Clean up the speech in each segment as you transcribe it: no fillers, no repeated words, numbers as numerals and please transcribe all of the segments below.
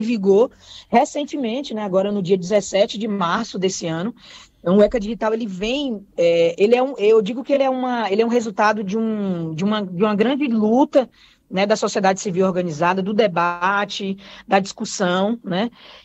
vigor recentemente, né, agora no dia 17 de março desse ano. Então, o ECA Digital, ele vem, eu digo que ele é um resultado de uma grande luta, né, da sociedade civil organizada, do debate, da discussão, né,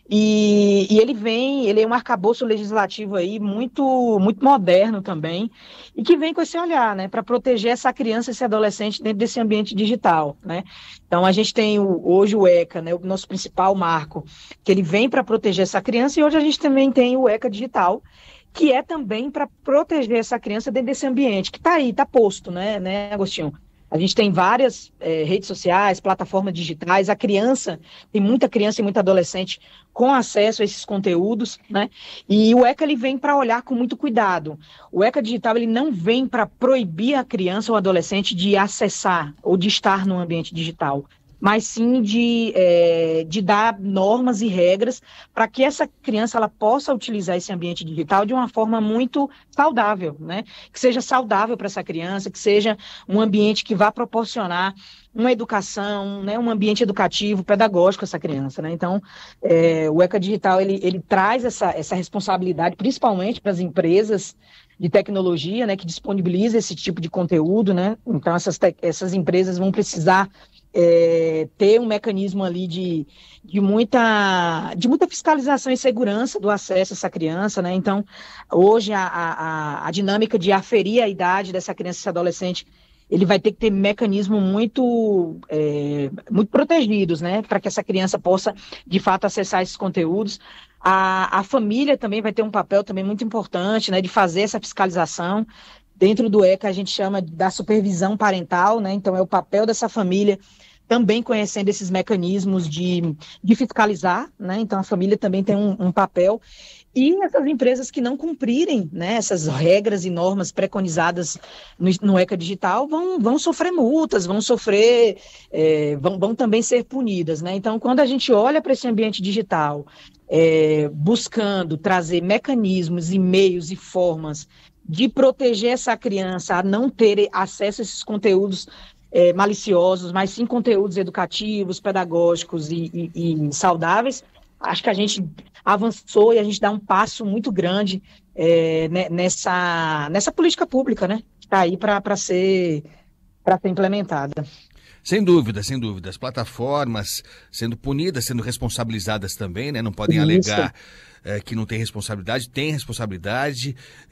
e ele é um arcabouço legislativo aí muito, muito moderno também, e que vem com esse olhar, né, para proteger essa criança, esse adolescente dentro desse ambiente digital, né. Então, a gente tem hoje o ECA, né, o nosso principal marco, que ele vem para proteger essa criança, e hoje a gente também tem o ECA Digital, que é também para proteger essa criança dentro desse ambiente, que está aí, está posto, né, Agostinho? A gente tem várias redes sociais, plataformas digitais, tem muita criança e muito adolescente com acesso a esses conteúdos, né? E o ECA, ele vem para olhar com muito cuidado. O ECA Digital, ele não vem para proibir a criança ou adolescente de acessar ou de estar no ambiente digital, mas sim de dar normas e regras para que essa criança ela possa utilizar esse ambiente digital de uma forma muito saudável, né? Que seja saudável para essa criança, que seja um ambiente que vá proporcionar uma educação, né? Um ambiente educativo, pedagógico a essa criança, né? Então, o ECA Digital, ele traz essa responsabilidade, principalmente para as empresas de tecnologia, né? Que disponibiliza esse tipo de conteúdo, né? Então, essas empresas vão precisar ter um mecanismo ali de muita fiscalização e segurança do acesso a essa criança, né? Então, hoje a dinâmica de aferir a idade dessa criança, desse adolescente, ele vai ter que ter mecanismos muito protegidos, né? Para que essa criança possa, de fato, acessar esses conteúdos. A família também vai ter um papel também muito importante, né? De fazer essa fiscalização. Dentro do ECA, a gente chama da supervisão parental, né? Então, é o papel dessa família também conhecendo esses mecanismos de fiscalizar, né? Então, a família também tem um papel. E essas empresas que não cumprirem, né, essas regras e normas preconizadas no ECA Digital vão sofrer multas, vão também ser punidas, né? Então, quando a gente olha para esse ambiente digital, buscando trazer mecanismos e meios e formas de proteger essa criança a não ter acesso a esses conteúdos maliciosos, mas sim conteúdos educativos, pedagógicos e saudáveis, acho que a gente avançou e a gente dá um passo muito grande nessa política pública, né? Que está aí para ser implementada. Sem dúvida, sem dúvida. As plataformas sendo punidas, sendo responsabilizadas também, né? Não podem alegar que não tem responsabilidade, tem responsabilidade,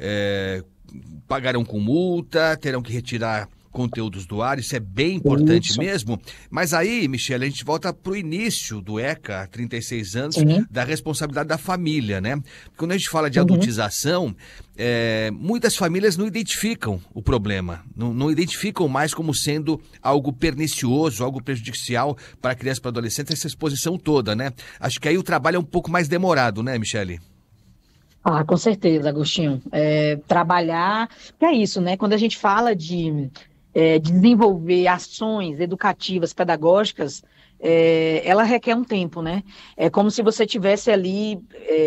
pagarão com multa, terão que retirar conteúdos do ar, isso é bem importante mesmo. Mas aí, Michele, a gente volta para o início do ECA, há 36 anos, da responsabilidade da família, né? Quando a gente fala de adultização, muitas famílias não identificam o problema, não identificam mais como sendo algo pernicioso, algo prejudicial para a criança e para o adolescente, essa exposição toda, né? Acho que aí o trabalho é um pouco mais demorado, né, Michele? Ah, com certeza, Agostinho. Trabalhar, que é isso, né? Quando a gente fala de desenvolver ações educativas, pedagógicas, ela requer um tempo, né? É como se você estivesse ali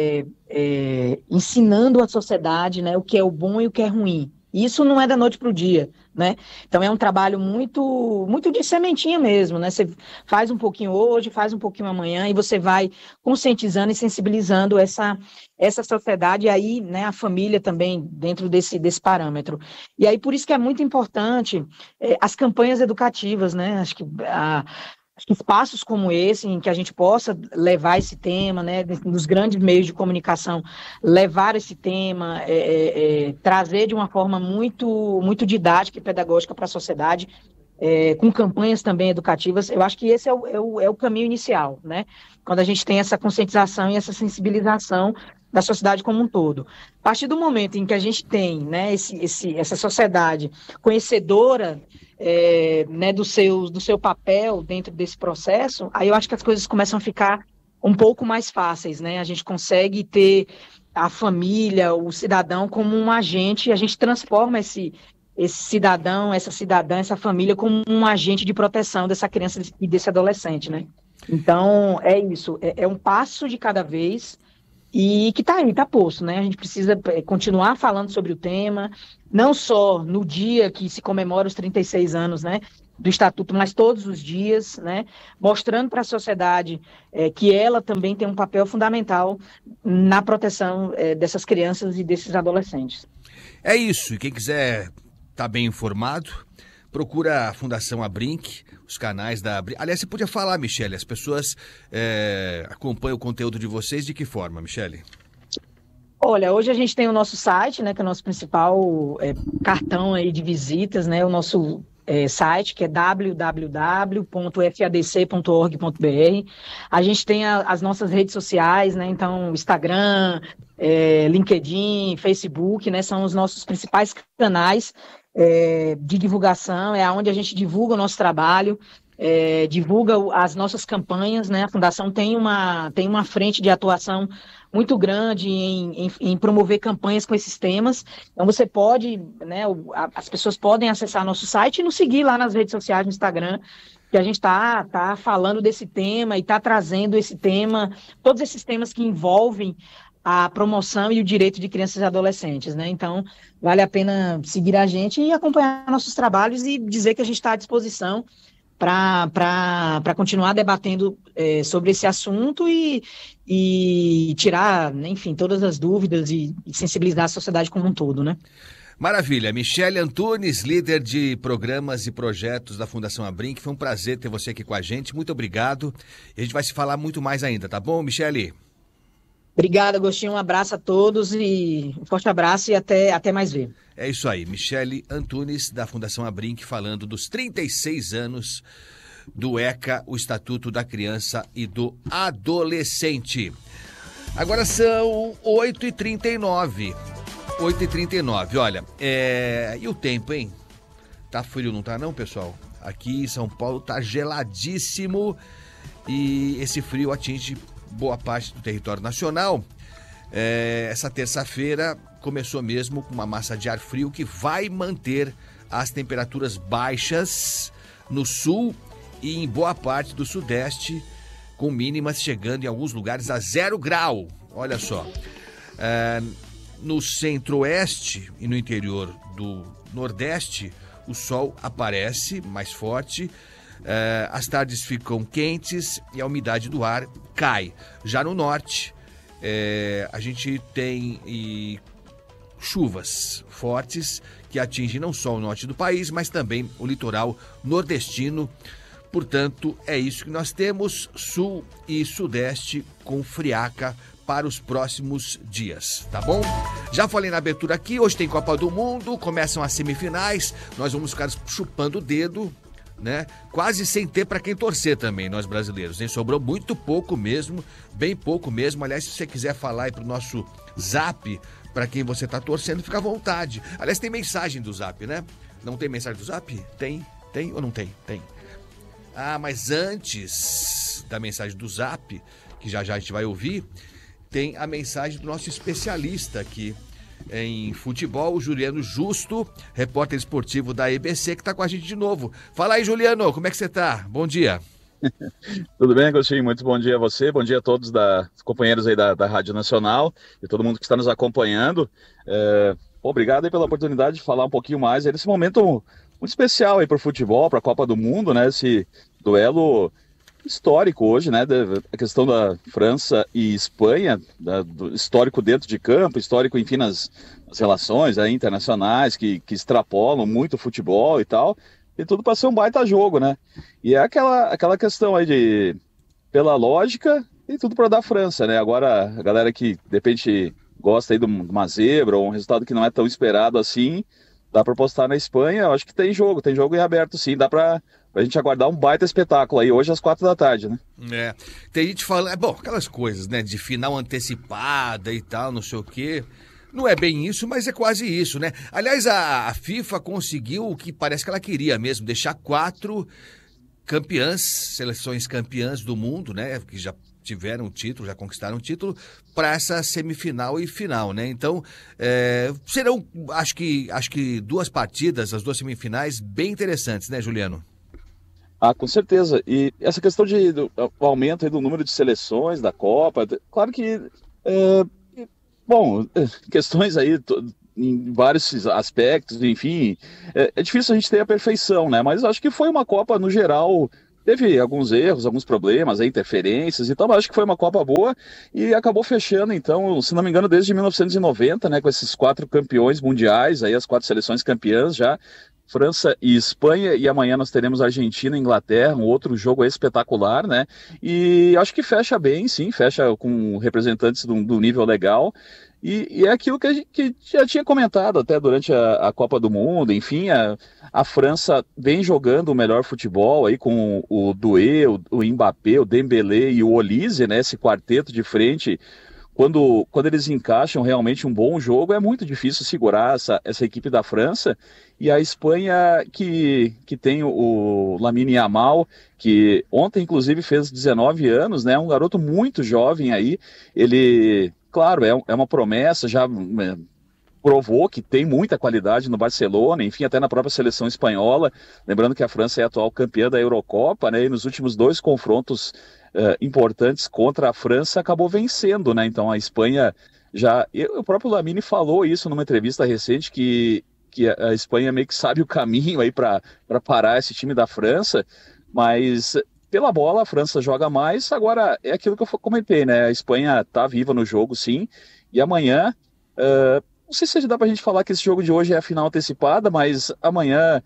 ensinando a sociedade, né, o que é o bom e o que é ruim. Isso não é da noite para o dia, né? Então é um trabalho muito, muito de sementinha mesmo, né? Você faz um pouquinho hoje, faz um pouquinho amanhã e você vai conscientizando e sensibilizando essa sociedade e aí, né, a família também dentro desse parâmetro. E aí por isso que é muito importante as campanhas educativas, né? Acho que espaços como esse, em que a gente possa levar esse tema, né, nos grandes meios de comunicação, levar esse tema, trazer de uma forma muito, muito didática e pedagógica para a sociedade, com campanhas também educativas, eu acho que esse é o caminho inicial, né? Quando a gente tem essa conscientização e essa sensibilização da sociedade como um todo. A partir do momento em que a gente tem, né, essa sociedade conhecedora né, do seu papel dentro desse processo, aí eu acho que as coisas começam a ficar um pouco mais fáceis, né? A gente consegue ter a família, o cidadão como um agente, e a gente transforma esse cidadão, essa cidadã, essa família como um agente de proteção dessa criança e desse adolescente, né? Então, é isso, é um passo de cada vez, e que está aí, está posto, né? A gente precisa continuar falando sobre o tema, não só no dia que se comemora os 36 anos, né, do Estatuto, mas todos os dias, né, mostrando para a sociedade que ela também tem um papel fundamental na proteção dessas crianças e desses adolescentes. É isso, e quem quiser estar bem informado, procura a Fundação Abrinq, os canais da Abrinq. Aliás, você podia falar, Michele, as pessoas acompanham o conteúdo de vocês de que forma, Michele? Olha, hoje a gente tem o nosso site, né, que é o nosso principal cartão aí de visitas, né, o nosso site, que é www.fadc.org.br. A gente tem as nossas redes sociais, né, então Instagram, LinkedIn, Facebook, né, são os nossos principais canais de divulgação, é onde a gente divulga o nosso trabalho, divulga as nossas campanhas, né? A Fundação tem uma frente de atuação muito grande em promover campanhas com esses temas. Então você pode, né, as pessoas podem acessar nosso site e nos seguir lá nas redes sociais, no Instagram, que a gente tá falando desse tema e está trazendo esse tema, todos esses temas que envolvem a promoção e o direito de crianças e adolescentes, né? Então, vale a pena seguir a gente e acompanhar nossos trabalhos e dizer que a gente está à disposição para continuar debatendo sobre esse assunto e tirar, enfim, todas as dúvidas e sensibilizar a sociedade como um todo, né? Maravilha. Michele Antunes, líder de programas e projetos da Fundação Abrinq. Foi um prazer ter você aqui com a gente. Muito obrigado. A gente vai se falar muito mais ainda, tá bom, Michele? Obrigada, Agostinho. Um abraço a todos e um forte abraço e até mais ver. É isso aí, Michele Antunes, da Fundação Abrinq, falando dos 36 anos do ECA, o Estatuto da Criança e do Adolescente. Agora são 8h39. 8h39, olha, e o tempo, hein? Tá frio, não tá não, pessoal? Aqui em São Paulo tá geladíssimo e esse frio atinge boa parte do território nacional. Essa terça-feira começou mesmo com uma massa de ar frio que vai manter as temperaturas baixas no sul e em boa parte do sudeste, com mínimas chegando em alguns lugares a 0 grau. Olha só, no centro-oeste e no interior do nordeste, o sol aparece mais forte, as tardes ficam quentes e a umidade do ar cai. Já no norte, a gente tem chuvas fortes que atingem não só o norte do país, mas também o litoral nordestino. Portanto, é isso que nós temos, sul e sudeste com friaca para os próximos dias, tá bom? Já falei na abertura aqui, hoje tem Copa do Mundo, começam as semifinais, nós vamos ficar chupando o dedo, né? Quase sem ter para quem torcer também, nós brasileiros, hein? Sobrou muito pouco mesmo, bem pouco mesmo. Aliás, se você quiser falar aí pro nosso Zap, para quem você tá torcendo, fica à vontade. Aliás, tem mensagem do Zap, né? Não tem mensagem do Zap? Tem ou não tem? Tem. Ah, mas antes da mensagem do Zap, que já a gente vai ouvir, tem a mensagem do nosso especialista aqui em futebol, o Juliano Justo, repórter esportivo da EBC, que está com a gente de novo. Fala aí, Juliano, como é que você está? Bom dia. Tudo bem, Agostinho? Muito bom dia a você, bom dia a todos os companheiros aí da Rádio Nacional e todo mundo que está nos acompanhando. Obrigado aí pela oportunidade de falar um pouquinho mais aí desse momento muito especial aí para o futebol, para a Copa do Mundo, né? Esse duelo histórico hoje, né? A questão da França e Espanha, do histórico dentro de campo, histórico, enfim, nas relações aí, internacionais que extrapolam muito o futebol e tal, e tudo para ser um baita jogo, né? E é aquela questão aí pela lógica, e tudo para dar França, né? Agora, a galera que de repente gosta aí de uma zebra ou um resultado que não é tão esperado assim, dá para apostar na Espanha. Eu acho que tem jogo em aberto, sim, dá para a gente aguardar um baita espetáculo aí hoje às 4h da tarde, né? Tem gente falando, aquelas coisas, né, de final antecipada e tal, não sei o quê. Não é bem isso, mas é quase isso, né? Aliás, a FIFA conseguiu o que parece que ela queria mesmo, deixar 4 seleções campeãs do mundo, né, que já tiveram título, já conquistaram título, para essa semifinal e final, né? Então, serão, acho que 2 partidas, as 2 semifinais, bem interessantes, né, Juliano? Ah, com certeza. E essa questão do aumento aí do número de seleções da Copa, claro que, questões aí em vários aspectos, enfim, é difícil a gente ter a perfeição, né? Mas acho que foi uma Copa, no geral, teve alguns erros, alguns problemas, interferências e tal, mas acho que foi uma Copa boa e acabou fechando, então, se não me engano, desde 1990, né, com esses 4 campeões mundiais, aí as 4 seleções campeãs já, França e Espanha, e amanhã nós teremos Argentina e Inglaterra, um outro jogo espetacular, né? E acho que fecha bem, sim, fecha com representantes do nível legal. E é aquilo que a gente já tinha comentado até durante a Copa do Mundo, enfim, a França vem jogando o melhor futebol aí com o Doué, o Mbappé, o Dembélé e o Olise, né? Esse quarteto de frente. Quando eles encaixam realmente um bom jogo, é muito difícil segurar essa equipe da França. E a Espanha, que tem o Lamine Yamal, que ontem, inclusive, fez 19 anos, né? Um garoto muito jovem aí. Ele, claro, é uma promessa, já provou que tem muita qualidade no Barcelona, enfim, até na própria seleção espanhola. Lembrando que a França é a atual campeã da Eurocopa, né? E nos últimos 2 confrontos importantes contra a França, acabou vencendo, né? Então a Espanha o próprio Lamine falou isso numa entrevista recente, que a Espanha meio que sabe o caminho aí para parar esse time da França, mas pela bola a França joga mais. Agora é aquilo que eu comentei, né? A Espanha tá viva no jogo, sim, e amanhã não sei se dá pra gente falar que esse jogo de hoje é a final antecipada, mas amanhã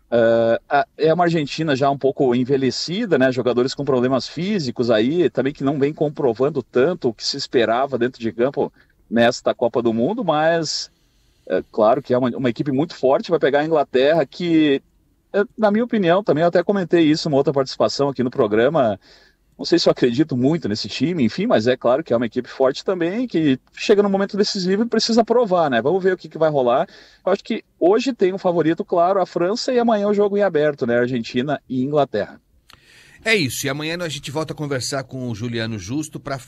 é uma Argentina já um pouco envelhecida, né? Jogadores com problemas físicos aí, também que não vem comprovando tanto o que se esperava dentro de campo nesta Copa do Mundo, mas claro que é uma equipe muito forte, vai pegar a Inglaterra, que, na minha opinião, também eu até comentei isso numa outra participação aqui no programa. Não sei se eu acredito muito nesse time, enfim, mas é claro que é uma equipe forte também, que chega no momento decisivo e precisa provar, né? Vamos ver o que vai rolar. Eu acho que hoje tem um favorito, claro, a França, e amanhã o jogo em aberto, né? Argentina e Inglaterra. É isso, e amanhã a gente volta a conversar com o Juliano Justo para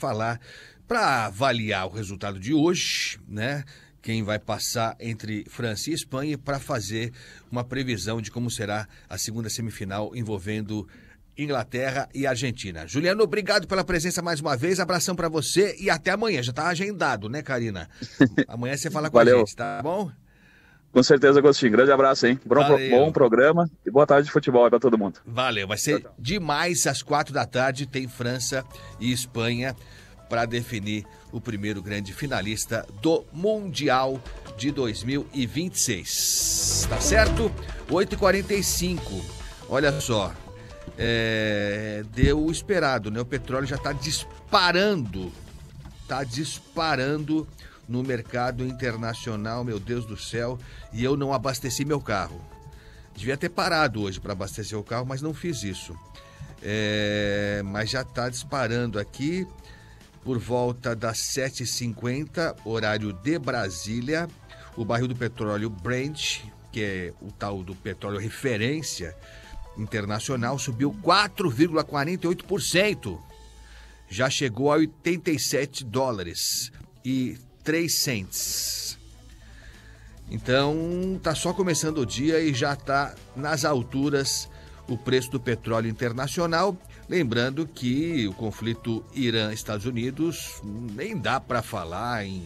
avaliar o resultado de hoje, né? Quem vai passar entre França e Espanha, para fazer uma previsão de como será a segunda semifinal envolvendo Inglaterra e Argentina. Juliano, obrigado pela presença mais uma vez, abração para você e até amanhã. Já tá agendado, né, Karina? Amanhã você fala com a gente, tá bom? Com certeza, Agostinho. Grande abraço, hein? Bom programa e boa tarde de futebol aí pra todo mundo. Valeu, vai ser demais. Às 4h tem França e Espanha para definir o primeiro grande finalista do Mundial de 2026. Tá certo? 8h45. Olha só. Deu o esperado, né? O petróleo já está disparando no mercado internacional, meu Deus do céu, e eu não abasteci meu carro. Devia ter parado hoje para abastecer o carro, mas não fiz isso. Mas já está disparando aqui por volta das 7h50, horário de Brasília. O barril do petróleo Brent, que é o tal do petróleo referência internacional, subiu 4,48%. Já chegou a $87,03. Então, tá só começando o dia e já tá nas alturas o preço do petróleo internacional. Lembrando que o conflito Irã-Estados Unidos nem dá para falar em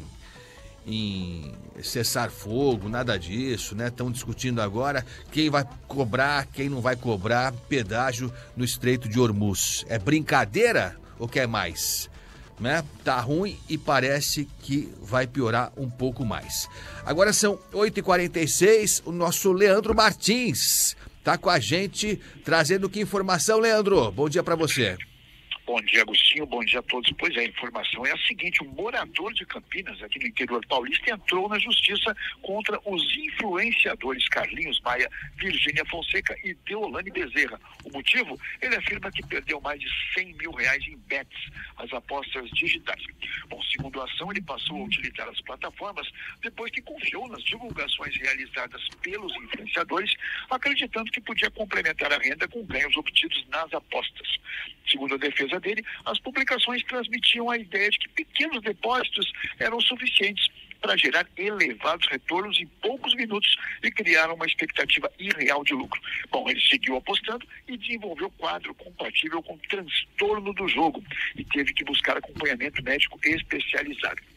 cessar fogo, nada disso, né? Estão discutindo agora quem vai cobrar, quem não vai cobrar pedágio no Estreito de Hormuz. É brincadeira ou quer mais? Né? Tá ruim e parece que vai piorar um pouco mais. Agora são 8h46, o nosso Leandro Martins tá com a gente, trazendo que informação, Leandro? Bom dia para você. Bom dia, Agostinho. Bom dia a todos. Pois é, a informação é a seguinte: um morador de Campinas, aqui no interior paulista, entrou na justiça contra os influenciadores Carlinhos Maia, Virgínia Fonseca e Deolane Bezerra. O motivo? Ele afirma que perdeu mais de R$100 mil em bets, as apostas digitais. Bom, segundo a ação, ele passou a utilizar as plataformas depois que confiou nas divulgações realizadas pelos influenciadores, acreditando que podia complementar a renda com ganhos obtidos nas apostas. Segundo a defesa dele, as publicações transmitiam a ideia de que pequenos depósitos eram suficientes para gerar elevados retornos em poucos minutos e criar uma expectativa irreal de lucro. Bom, ele seguiu apostando e desenvolveu quadro compatível com transtorno do jogo e teve que buscar acompanhamento médico especializado.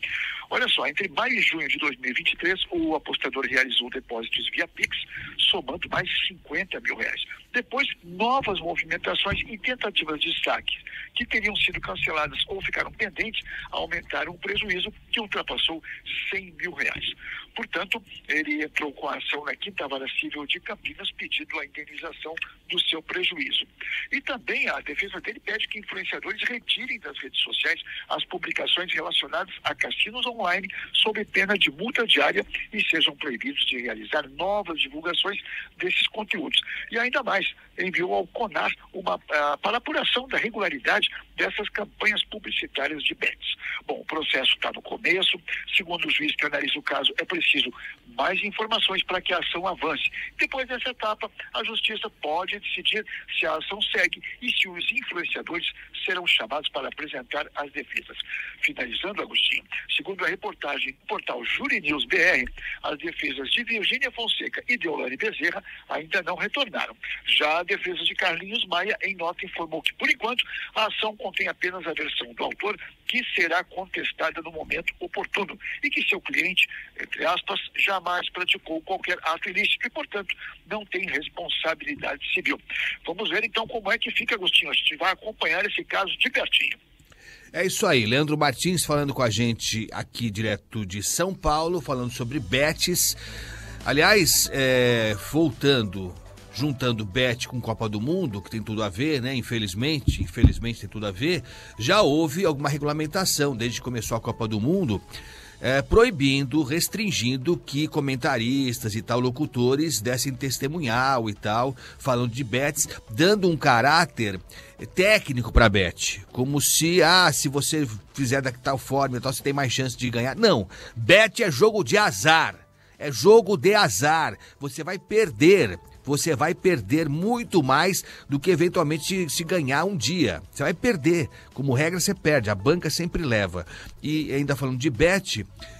Olha só, entre maio e junho de 2023, o apostador realizou depósitos via Pix, somando mais de R$50 mil. Depois, novas movimentações e tentativas de saque, que teriam sido canceladas ou ficaram pendentes, aumentaram o prejuízo, que ultrapassou R$100 mil. Portanto, ele entrou com a ação na 5ª Vara Civil de Campinas, pedindo a indenização do seu prejuízo. E também a defesa dele pede que influenciadores retirem das redes sociais as publicações relacionadas a cassinos online, sob pena de multa diária, e sejam proibidos de realizar novas divulgações desses conteúdos. E ainda mais, enviou ao CONAR para apuração da regularidade dessas campanhas publicitárias de bets. Bom, o processo está no começo. Segundo o juiz que analisa o caso, é preciso mais informações para que a ação avance. Depois dessa etapa, a Justiça pode decidir se a ação segue e se os influenciadores serão chamados para apresentar as defesas. Finalizando, Agostinho, segundo a reportagem do portal Júri News BR, as defesas de Virgínia Fonseca e Deolane Bezerra ainda não retornaram. Já a defesa de Carlinhos Maia, em nota, informou que, por enquanto, a ação contém apenas a versão do autor, que será contestada no momento oportuno, e que seu cliente, entre aspas, jamais praticou qualquer ato ilícito e, portanto, não tem responsabilidade civil. Vamos ver então como é que fica, Agostinho. A gente vai acompanhar esse caso de pertinho. É isso aí, Leandro Martins falando com a gente aqui direto de São Paulo, falando sobre bets. Aliás, juntando bet com Copa do Mundo, que tem tudo a ver, né? Infelizmente tem tudo a ver. Já houve alguma regulamentação desde que começou a Copa do Mundo, proibindo, restringindo que comentaristas e tal, locutores, dessem testemunhal e tal, falando de bets, dando um caráter técnico para bet, como se você fizer da tal forma e tal, você tem mais chance de ganhar. Não, bet é jogo de azar, você vai perder muito mais do que eventualmente se ganhar um dia. Você vai perder. Como regra, você perde. A banca sempre leva. E ainda falando de bet,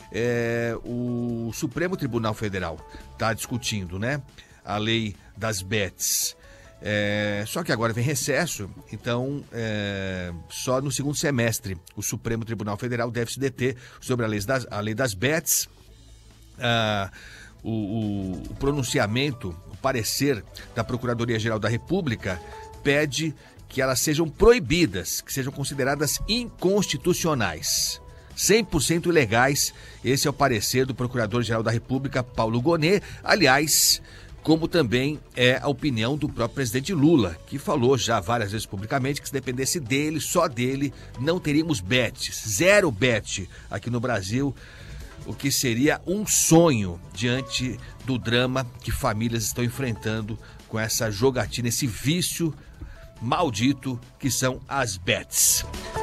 o Supremo Tribunal Federal está discutindo, né, a lei das bets. Só que agora vem recesso, então só no segundo semestre o Supremo Tribunal Federal deve se deter sobre a lei das bets. O pronunciamento, o parecer da Procuradoria-Geral da República pede que elas sejam proibidas, que sejam consideradas inconstitucionais, 100% ilegais. Esse é o parecer do Procurador-Geral da República, Paulo Gonet. Aliás, como também é a opinião do próprio presidente Lula, que falou já várias vezes publicamente que se dependesse dele, só dele, não teríamos bets, zero bet aqui no Brasil, o que seria um sonho diante do drama que famílias estão enfrentando com essa jogatina, esse vício maldito que são as bets.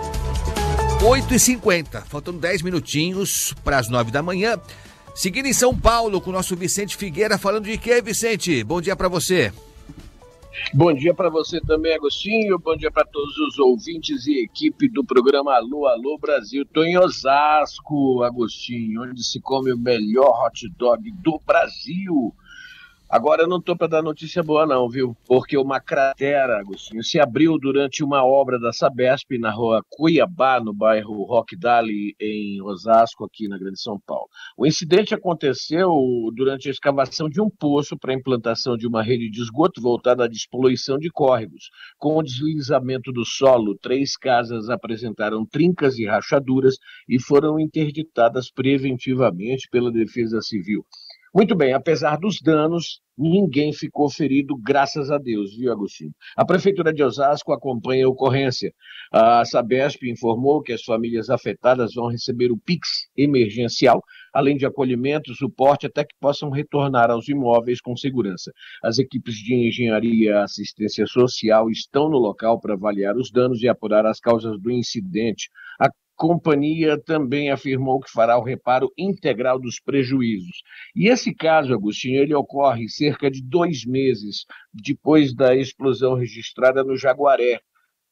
8h50, faltando 10 minutinhos para as 9 da manhã. Seguindo em São Paulo com o nosso Vicente Figueira, falando de quê, Vicente? Bom dia para você. Bom dia para você também, Agostinho. Bom dia para todos os ouvintes e equipe do programa Alô, Alô Brasil. Estou em Osasco, Agostinho, onde se come o melhor hot dog do Brasil. Agora eu não estou para dar notícia boa não, viu? Porque uma cratera, Agostinho, se abriu durante uma obra da Sabesp na rua Cuiabá, no bairro Roque Dali, em Osasco, aqui na Grande São Paulo. O incidente aconteceu durante a escavação de um poço para a implantação de uma rede de esgoto voltada à despoluição de córregos. Com o deslizamento do solo, 3 casas apresentaram trincas e rachaduras e foram interditadas preventivamente pela Defesa Civil. Muito bem, apesar dos danos, ninguém ficou ferido, graças a Deus, viu, Agostinho? A Prefeitura de Osasco acompanha a ocorrência. A Sabesp informou que as famílias afetadas vão receber o Pix emergencial, além de acolhimento, suporte, até que possam retornar aos imóveis com segurança. As equipes de engenharia e assistência social estão no local para avaliar os danos e apurar as causas do incidente. A companhia também afirmou que fará o reparo integral dos prejuízos. E esse caso, Agostinho, ele ocorre cerca de 2 meses depois da explosão registrada no Jaguaré,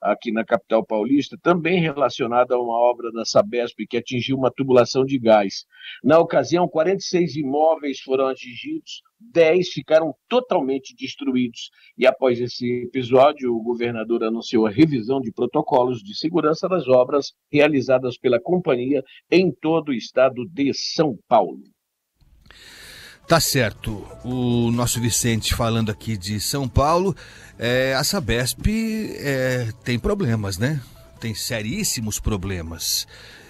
aqui na capital paulista, também relacionada a uma obra da Sabesp que atingiu uma tubulação de gás. Na ocasião, 46 imóveis foram atingidos, 10 ficaram totalmente destruídos. E após esse episódio, o governador anunciou a revisão de protocolos de segurança das obras realizadas pela companhia em todo o estado de São Paulo. Tá certo. O nosso Vicente falando aqui de São Paulo, a Sabesp tem problemas, né? Tem seríssimos problemas.